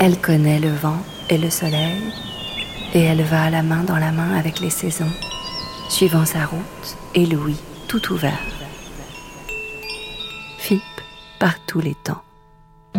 Elle connaît le vent et le soleil, et elle va la main dans la main avec les saisons, suivant sa route et l'ouïe tout ouvert. Phippe par tous les temps.